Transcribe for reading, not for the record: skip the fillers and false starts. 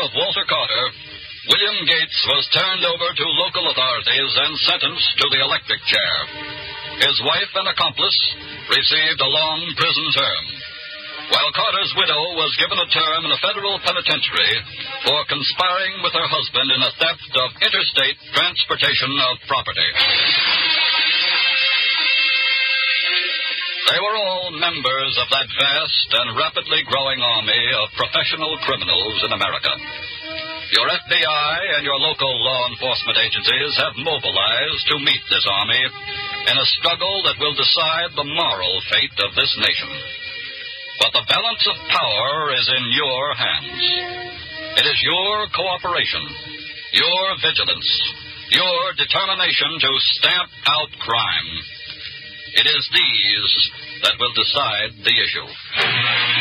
of Walter Carter, William Gates was turned over to local authorities and sentenced to the electric chair. His wife and accomplice received a long prison term, while Carter's widow was given a term in a federal penitentiary for conspiring with her husband in a theft of interstate transportation of property. They were all members of that vast and rapidly growing army of professional criminals in America. Your FBI and your local law enforcement agencies have mobilized to meet this army in a struggle that will decide the moral fate of this nation. But the balance of power is in your hands. It is your cooperation, your vigilance, your determination to stamp out crime. It is these that will decide the issue.